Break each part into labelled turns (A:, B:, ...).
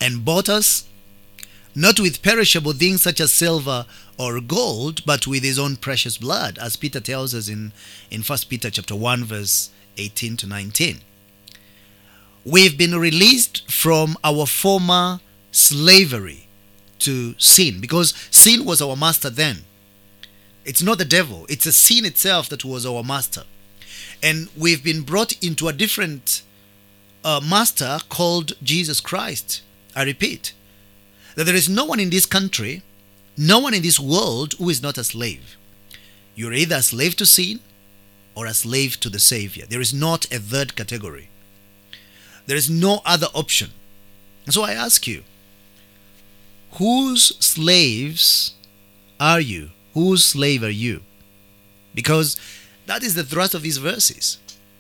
A: and bought us, not with perishable things such as silver or gold, but with his own precious blood, as Peter tells us in 1 Peter chapter 1, verse 18 to 19. We've been released from our former slavery to sin, because sin was our master then. It's not the devil, it's the sin itself that was our master. And we've been brought into a different master called Jesus Christ. I repeat, that there is no one in this country, no one in this world who is not a slave. You're either a slave to sin or a slave to the Savior. There is not a third category. There is no other option. And so I ask you, whose slaves are you? Whose slave are you? Because that is the thrust of these verses.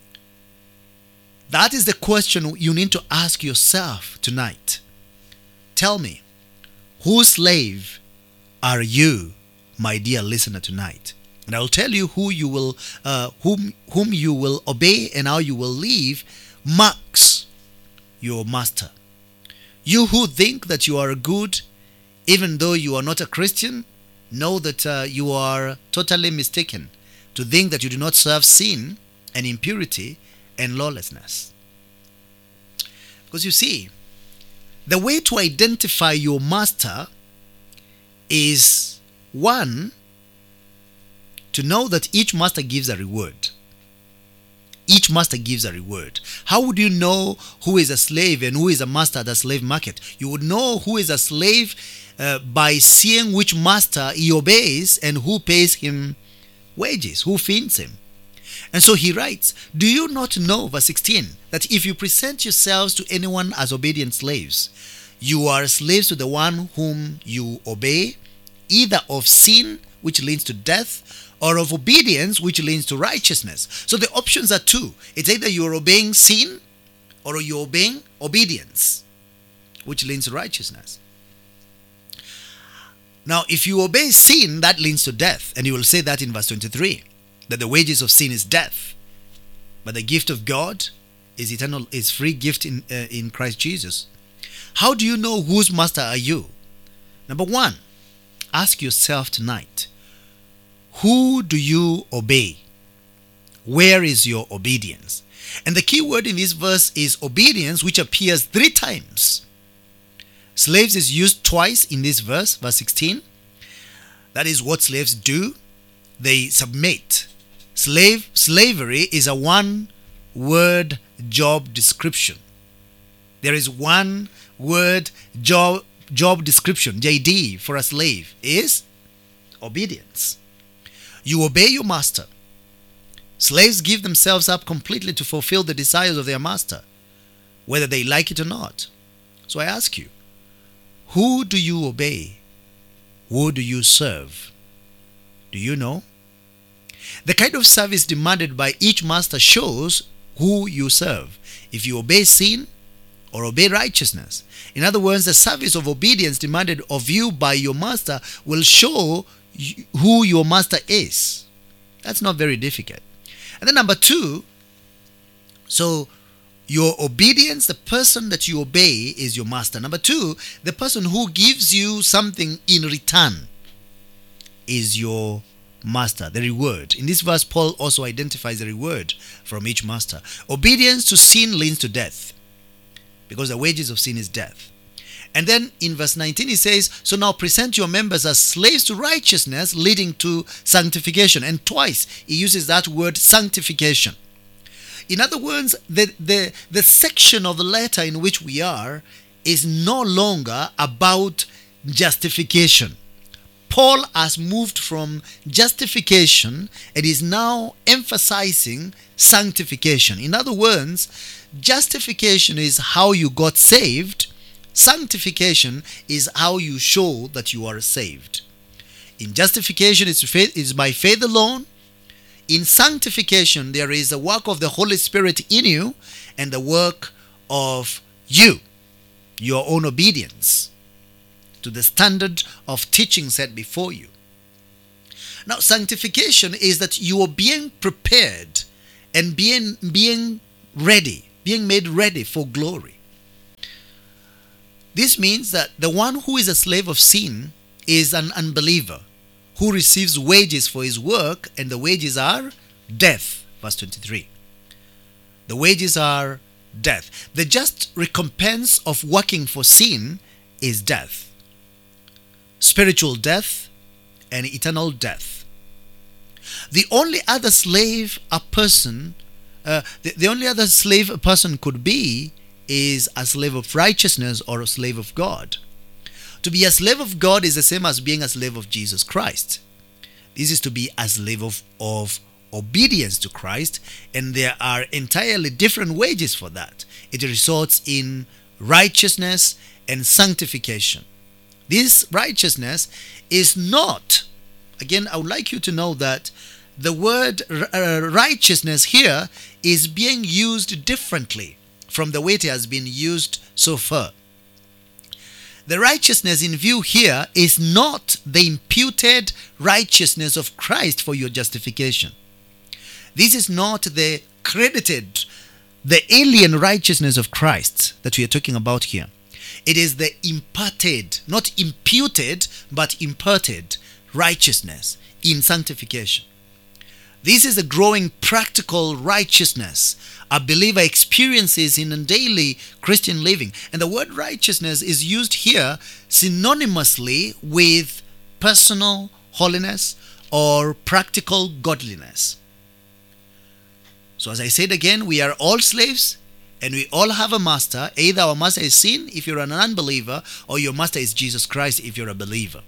A: That is the question you need to ask yourself tonight. Tell me, whose slave are you, my dear listener, tonight? And I'll tell you who you will, whom you will obey and how you will live marks your master. You who think that you are good, even though you are not a Christian, know that you are totally mistaken to think that you do not serve sin and impurity and lawlessness. Because you see, the way to identify your master is, one, to know that each master gives a reward. Each master gives a reward. How would you know who is a slave and who is a master at the slave market? You would know who is a slave by seeing which master he obeys and who pays him wages, who feeds him. And so he writes, do you not know, verse 16, that if you present yourselves to anyone as obedient slaves, you are slaves to the one whom you obey, either of sin, which leads to death, or of obedience, which leads to righteousness. So the options are two. It's either you're obeying sin or you're obeying obedience, which leads to righteousness. Now, if you obey sin, that leads to death. And you will say that in verse 23, that the wages of sin is death, but the gift of God is eternal, is free gift in Christ Jesus. How do you know whose master are you? Number one, ask yourself tonight, who do you obey? Where is your obedience? And the key word in this verse is obedience, which appears 3 times. Slaves is used twice in this verse, verse 16. That is what slaves do. They submit. Slavery is a one-word job description. There is one word job description, JD, for a slave is obedience. You obey your master. Slaves give themselves up completely to fulfill the desires of their master, whether they like it or not. So I ask you, who do you obey? Who do you serve? Do you know? The kind of service demanded by each master shows who you serve. If you obey sin or obey righteousness. In other words, the service of obedience demanded of you by your master will show who your master is. That's not very difficult. And then number 2, so your obedience, the person that you obey is your master. Number 2, the person who gives you something in return is your master, the reward. In this verse, Paul also identifies the reward from each master. Obedience to sin leads to death, because the wages of sin is death. And then in verse 19 he says, so now present your members as slaves to righteousness, leading to sanctification. And twice he uses that word sanctification. In other words, the section of the letter in which we are is no longer about justification. Paul has moved from justification and is now emphasizing sanctification. In other words, justification is how you got saved. Sanctification is how you show that you are saved. In justification, it's by faith alone. In sanctification, there is a work of the Holy Spirit in you and the work of you, your own obedience to the standard of teaching set before you. Now, sanctification is that you are being prepared and being ready, being made ready for glory. This means that the one who is a slave of sin is an unbeliever who receives wages for his work, and the wages are death. Verse 23. The wages are death. The just recompense of working for sin is death. Spiritual death and eternal death. The only other slave a person could be is a slave of righteousness or a slave of God. To be a slave of God is the same as being a slave of Jesus Christ. This is to be a slave of obedience to Christ, and there are entirely different wages for that. It results in righteousness and sanctification. This righteousness is not, again, I would like you to know that the word righteousness here is being used differently from the way it has been used so far. The righteousness in view here is not the imputed righteousness of Christ for your justification. This is not the alien righteousness of Christ that we are talking about here. It is the imparted, not imputed, but imparted righteousness in sanctification. This is a growing practical righteousness a believer experiences in a daily Christian living. And the word righteousness is used here synonymously with personal holiness or practical godliness. So as I said again, we are all slaves and we all have a master. Either our master is sin if you're an unbeliever, or your master is Jesus Christ if you're a believer.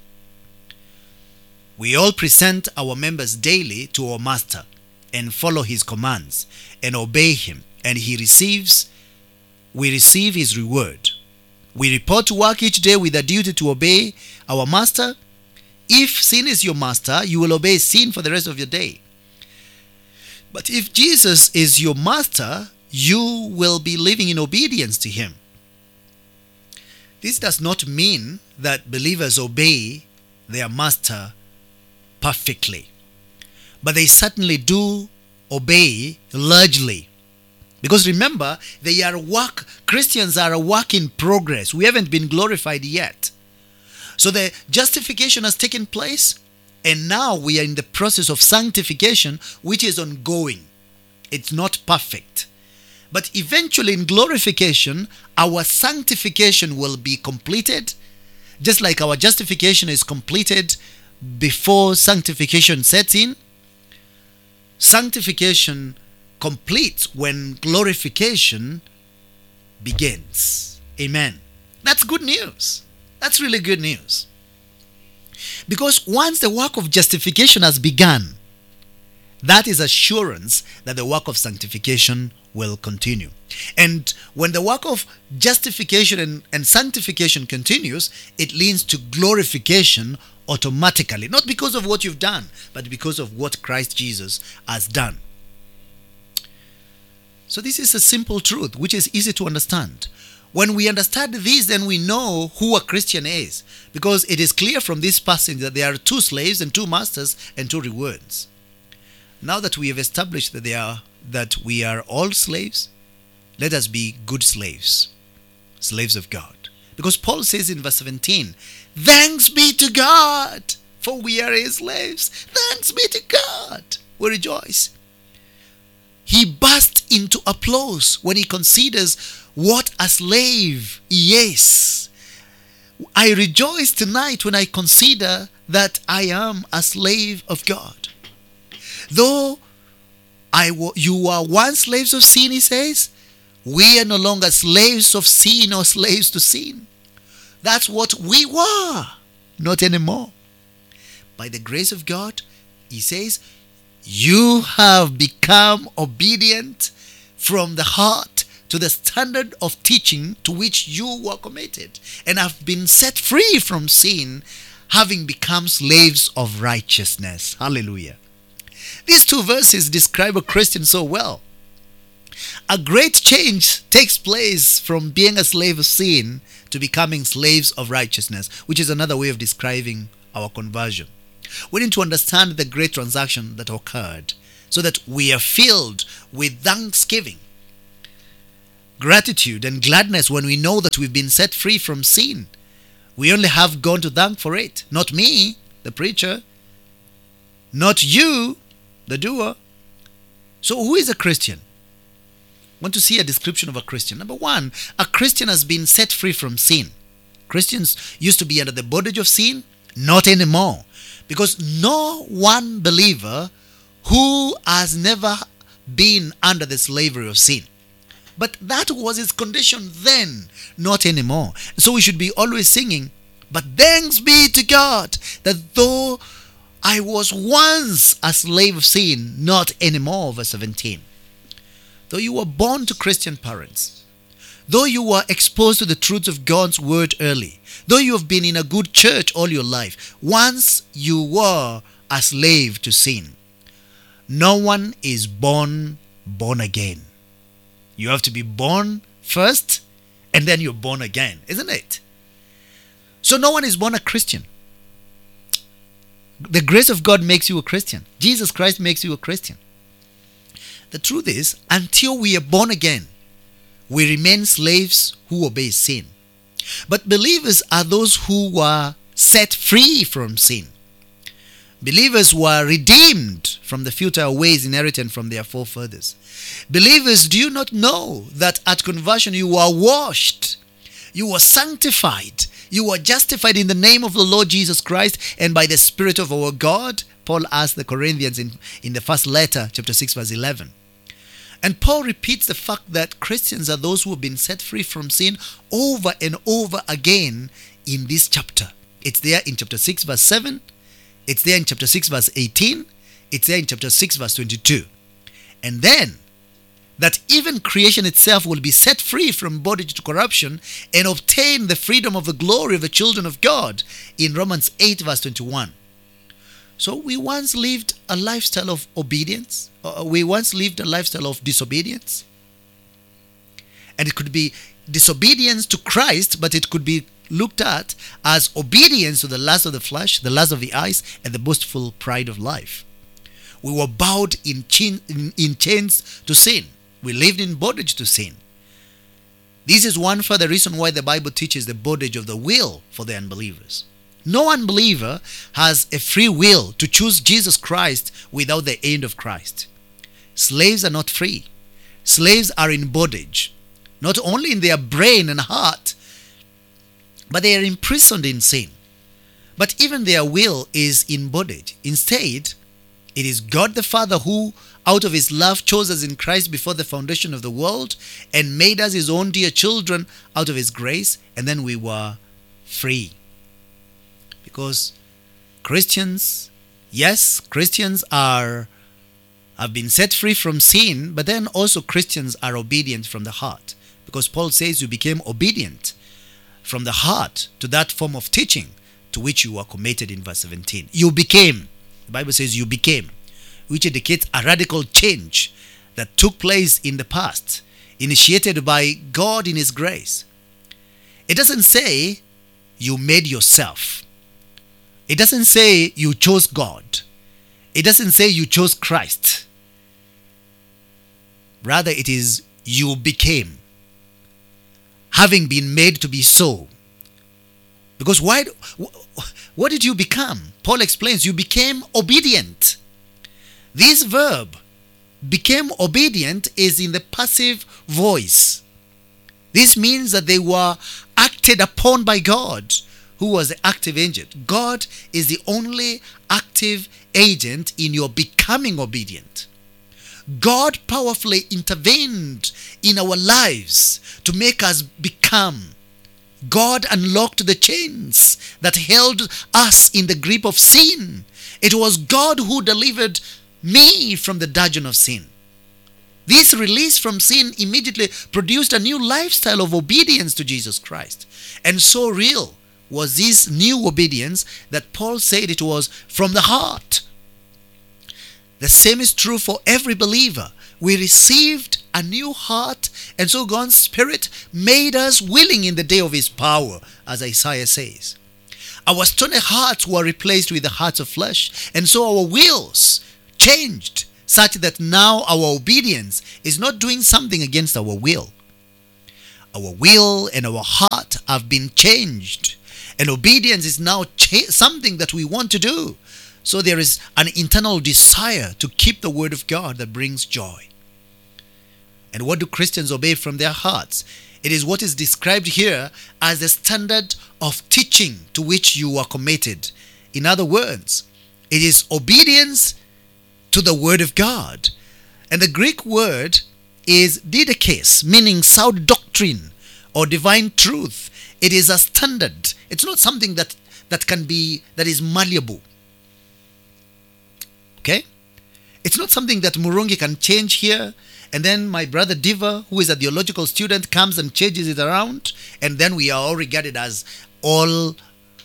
A: We all present our members daily to our master and follow his commands and obey him, and we receive his reward. We report to work each day with a duty to obey our master. If sin is your master, you will obey sin for the rest of your day. But if Jesus is your master, you will be living in obedience to him. This does not mean that believers obey their master perfectly, but they certainly do obey largely. Because remember, Christians are a work in progress. We haven't been glorified yet. So the justification has taken place, and now we are in the process of sanctification, which is ongoing. It's not perfect. But eventually in glorification, our sanctification will be completed, just like our justification is completed before sanctification sets in. Sanctification completes when glorification begins. Amen. That's good news. That's really good news. Because once the work of justification has begun, that is assurance that the work of sanctification will continue. And when the work of justification and sanctification continues, it leads to glorification automatically. Not because of what you've done, but because of what Christ Jesus has done. So this is a simple truth which is easy to understand. When we understand this, then we know who a Christian is, because it is clear from this passage that there are two slaves and two masters and two rewards. Now that we have established that we are all slaves, let us be good slaves, slaves of God. Because Paul says in verse 17, "Thanks be to God, for we are his slaves." Thanks be to God. We rejoice. He bursts into applause when he considers what a slave he is. I rejoice tonight when I consider that I am a slave of God. Though you were once slaves of sin, he says, we are no longer slaves of sin or slaves to sin. That's what we were, not anymore. By the grace of God, he says, you have become obedient from the heart to the standard of teaching to which you were committed, and have been set free from sin, having become slaves of righteousness. Hallelujah. These two verses describe a Christian so well. A great change takes place from being a slave of sin to becoming slaves of righteousness, which is another way of describing our conversion. We need to understand the great transaction that occurred so that we are filled with thanksgiving. gratitude and gladness when we know that we've been set free from sin. We only have God to thank for it. Not me, the preacher. Not you, the doer. So who is a Christian? Want to see a description of a Christian? Number one, a Christian has been set free from sin. Christians used to be under the bondage of sin, not anymore. Because no one believer who has never been under the slavery of sin. But that was his condition then, not anymore. So we should be always singing, but thanks be to God that though I was once a slave of sin, not anymore, verse 17. Though you were born to Christian parents, though you were exposed to the truths of God's word early, though you have been in a good church all your life, once you were a slave to sin. No one is born again. You have to be born first and then you're born again, isn't it? So no one is born a Christian. The grace of God makes you a Christian. Jesus Christ makes you a Christian. The truth is, until we are born again, we remain slaves who obey sin. But believers are those who were set free from sin. Believers were redeemed from the futile ways inherited from their forefathers. Believers, do you not know that at conversion you were washed, you were sanctified, you were justified in the name of the Lord Jesus Christ and by the Spirit of our God? Paul asked the Corinthians in the first letter, chapter 6, verse 11. And Paul repeats the fact that Christians are those who have been set free from sin over and over again in this chapter. It's there in chapter 6, verse 7. It's there in chapter 6, verse 18. It's there in chapter 6, verse 22. And then, that even creation itself will be set free from bondage to corruption and obtain the freedom of the glory of the children of God in Romans 8, verse 21. So we once lived a lifestyle of obedience. We once lived a lifestyle of disobedience. And it could be disobedience to Christ, but it could be looked at as obedience to the lust of the flesh, the lust of the eyes, and the boastful pride of life. We were bound in chains to sin. We lived in bondage to sin. This is one further reason why the Bible teaches the bondage of the will for the unbelievers. No unbeliever has a free will to choose Jesus Christ without the aid of Christ. Slaves are not free. Slaves are in bondage, not only in their brain and heart, but they are imprisoned in sin. But even their will is in bondage. Instead, it is God the Father who, out of his love, chose us in Christ before the foundation of the world and made us his own dear children out of his grace, and then we were free. Because Christians, yes, Christians have been set free from sin, but then also Christians are obedient from the heart. Because Paul says you became obedient from the heart to that form of teaching to which you were committed in verse 17. You became. The Bible says you became, which indicates a radical change that took place in the past, initiated by God in his grace. It doesn't say you made yourself. It doesn't say you chose God. It doesn't say you chose Christ. Rather, it is you became, having been made to be so. Because what did you become? Paul explains, you became obedient. This verb, became obedient, is in the passive voice. This means that they were acted upon by God, who was the active agent. God is the only active agent in your becoming obedient. God powerfully intervened in our lives to make us become. God unlocked the chains that held us in the grip of sin. It was God who delivered me from the dungeon of sin. This release from sin immediately produced a new lifestyle of obedience to Jesus Christ. And so real was this new obedience that Paul said it was from the heart. The same is true for every believer. We received a new heart, and so God's Spirit made us willing in the day of his power, as Isaiah says. Our stony hearts were replaced with the hearts of flesh, and so our wills changed such that now our obedience is not doing something against our will. Our will and our heart have been changed. And obedience is now something that we want to do. So there is an internal desire to keep the word of God that brings joy. And what do Christians obey from their hearts? It is what is described here as the standard of teaching to which you are committed. In other words, it is obedience to the word of God. And the Greek word is didakes, meaning sound doctrine or divine truth. It is a standard. It's not something that is malleable. Okay? It's not something that Murungi can change here, and then my brother Diva, who is a theological student, comes and changes it around, and then we are all regarded as all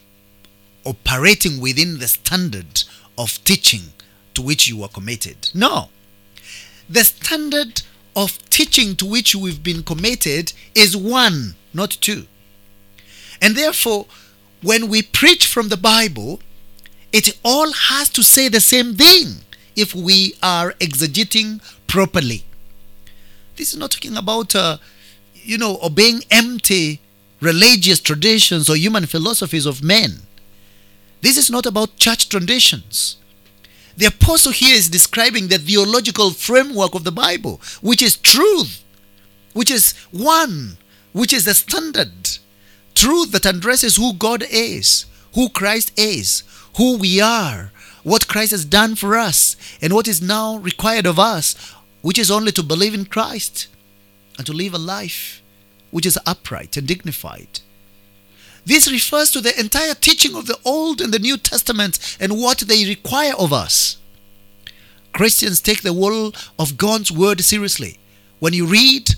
A: operating within the standard of teaching to which you are committed. No. The standard of teaching to which we've been committed is one, not two. And therefore, when we preach from the Bible, it all has to say the same thing if we are exegeting properly. This is not talking about, obeying empty religious traditions or human philosophies of men. This is not about church traditions. The apostle here is describing the theological framework of the Bible, which is truth, which is one, which is the standard. Truth that addresses who God is, who Christ is, who we are, what Christ has done for us, and what is now required of us, which is only to believe in Christ and to live a life which is upright and dignified. This refers to the entire teaching of the Old and the New Testament and what they require of us. Christians take the word of God's word seriously. When you read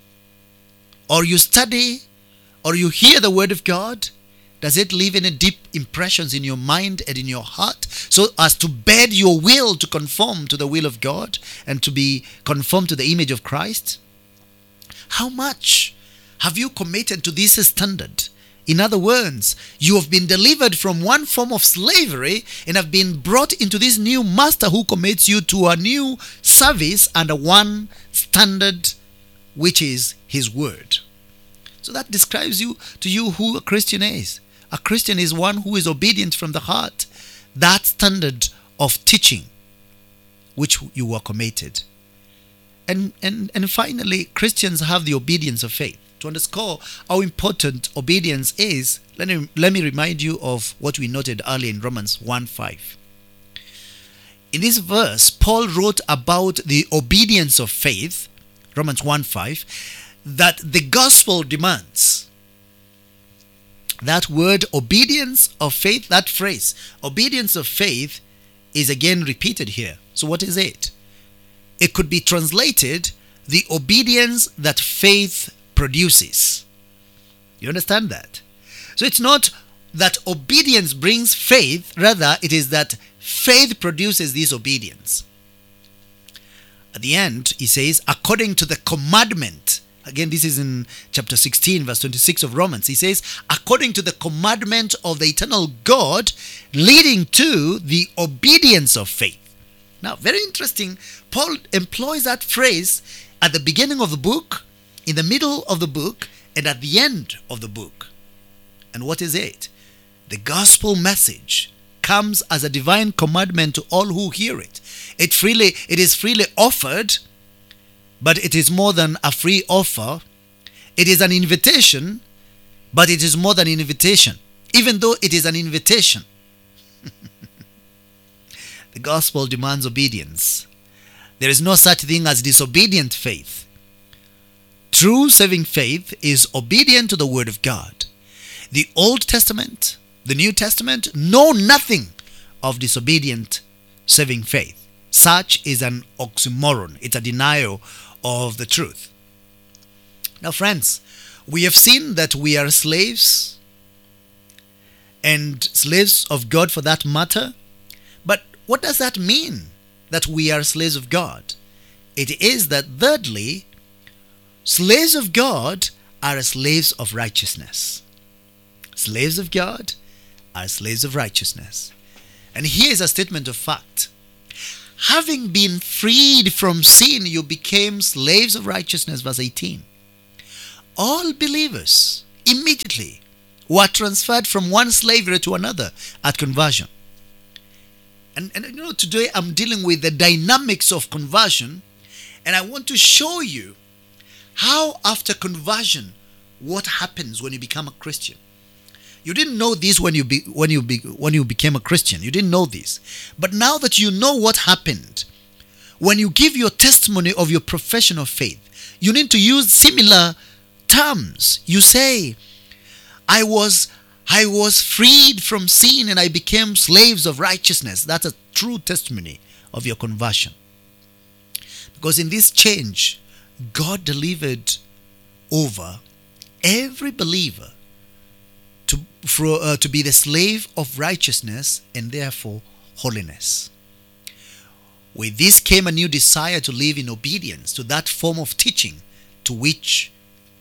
A: or you study or you hear the word of God, does it leave any deep impressions in your mind and in your heart so as to bed your will to conform to the will of God and to be conformed to the image of Christ? How much have you committed to this standard? In other words, you have been delivered from one form of slavery and have been brought into this new master who commits you to a new service under one standard, which is his word. So that describes to you who a Christian is. A Christian is one who is obedient from the heart. That standard of teaching which you are committed. And finally, Christians have the obedience of faith. To underscore how important obedience is, let me remind you of what we noted earlier in Romans 1:5. In this verse, Paul wrote about the obedience of faith, Romans 1:5, that the gospel demands. That word, obedience of faith, that phrase, obedience of faith, is again repeated here. So what is it? It could be translated, the obedience that faith produces. You understand that? So it's not that obedience brings faith, rather it is that faith produces this obedience. At the end, he says, according to the commandment. Again, this is in chapter 16, verse 26 of Romans. He says, according to the commandment of the eternal God, leading to the obedience of faith. Now, very interesting. Paul employs that phrase at the beginning of the book, in the middle of the book, and at the end of the book. And what is it? The gospel message comes as a divine commandment to all who hear it. It is freely offered, but it is more than a free offer. It is an invitation, but it is more than an invitation. Even though it is an invitation, the gospel demands obedience. There is no such thing as disobedient faith. True saving faith is obedient to the word of God. The Old Testament, the New Testament know nothing of disobedient saving faith. Such is an oxymoron. It's a denial of the truth. Now, friends, we have seen that we are slaves, and slaves of God for that matter. But what does that mean, that we are slaves of God? It is that, thirdly, slaves of God are slaves of righteousness. Slaves of God are slaves of righteousness. And here is a statement of fact. Having been freed from sin, you became slaves of righteousness, verse 18. All believers immediately were transferred from one slavery to another at conversion. And today I'm dealing with the dynamics of conversion, and I want to show you how after conversion, what happens when you become a Christian. You didn't know this when you became a Christian. You didn't know this. But now that you know what happened, when you give your testimony of your profession of faith, you need to use similar terms. You say, I was freed from sin and I became slaves of righteousness. That's a true testimony of your conversion. Because in this change, God delivered over every believer to be the slave of righteousness and therefore holiness. With this came a new desire to live in obedience to that form of teaching to which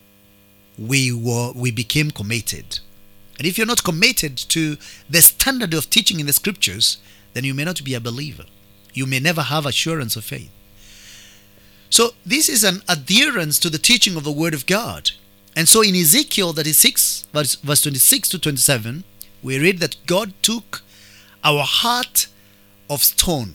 A: we became committed. And if you're not committed to the standard of teaching in the scriptures, then you may not be a believer. You may never have assurance of faith. So this is an adherence to the teaching of the Word of God. And so in Ezekiel 36, verse 26 to 27, we read that God took our heart of stone.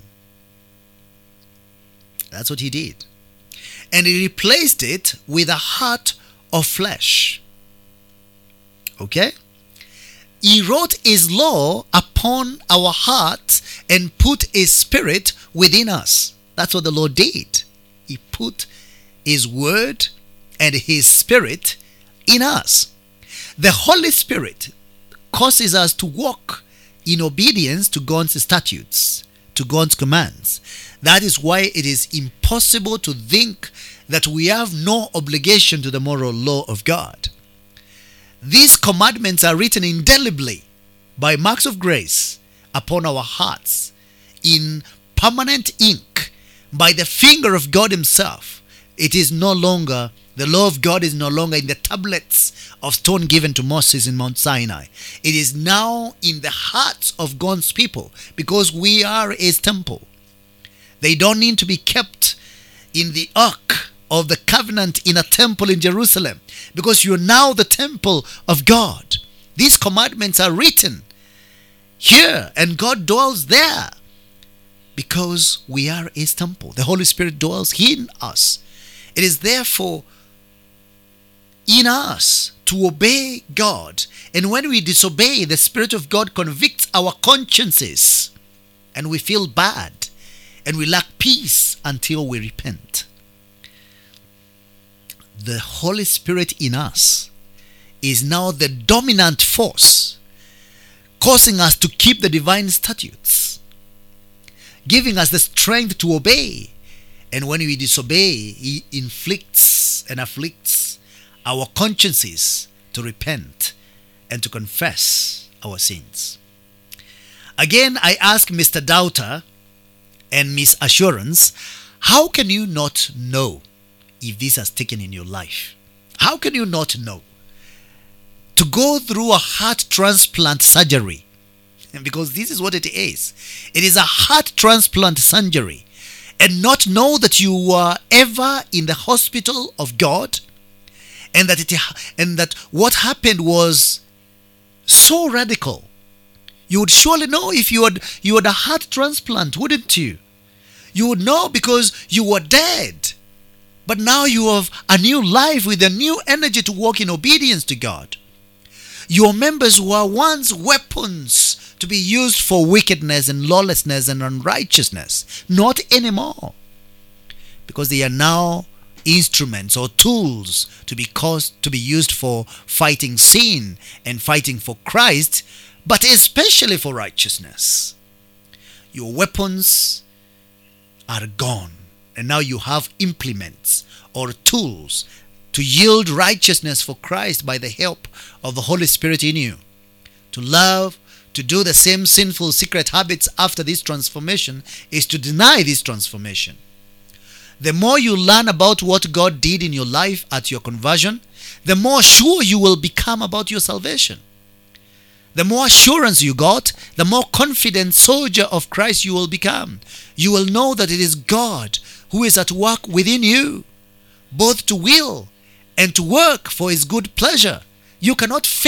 A: That's what He did. And He replaced it with a heart of flesh. Okay? He wrote His law upon our hearts and put His Spirit within us. That's what the Lord did. He put His Word and His Spirit in us. The Holy Spirit causes us to walk in obedience to God's statutes, to God's commands. That is why it is impossible to think that we have no obligation to the moral law of God. These commandments are written indelibly by marks of grace upon our hearts in permanent ink by the finger of God Himself. It is no longer, the law of God is no longer in the tablets of stone given to Moses in Mount Sinai. It is now in the hearts of God's people because we are His temple. They don't need to be kept in the ark of the covenant in a temple in Jerusalem because you're now the temple of God. These commandments are written here and God dwells there because we are His temple. The Holy Spirit dwells in us. It is therefore in us to obey God. And when we disobey, the Spirit of God convicts our consciences and we feel bad and we lack peace until we repent. The Holy Spirit in us is now the dominant force, causing us to keep the divine statutes, giving us the strength to obey. And when we disobey, He inflicts and afflicts our consciences to repent and to confess our sins. Again, I ask Mr. Doubter and Miss Assurance, how can you not know if this has taken in your life? How can you not know? To go through a heart transplant surgery, because this is what it is. It is a heart transplant surgery, and not know that you were ever in the hospital of God, and that what happened was so radical. You would surely know if you had a heart transplant, wouldn't you? You would know because you were dead. But now you have a new life with a new energy to walk in obedience to God. Your members were once weapons to be used for wickedness and lawlessness and unrighteousness. Not anymore. Because they are now instruments or tools to be used for fighting sin and fighting for Christ, but especially for righteousness. Your weapons are gone, and now you have implements or tools to yield righteousness for Christ by the help of the Holy Spirit in you. To love, to do the same sinful secret habits after this transformation is to deny this transformation. The more you learn about what God did in your life at your conversion, the more sure you will become about your salvation. The more assurance you got, the more confident soldier of Christ you will become. You will know that it is God who is at work within you, both to will and to work for his good pleasure. You cannot